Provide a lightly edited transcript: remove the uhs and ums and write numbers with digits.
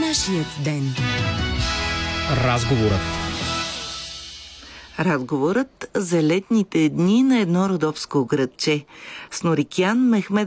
Нашият ден. Разговорът за летните дни на едно родопско градче. С Норикян Мехмед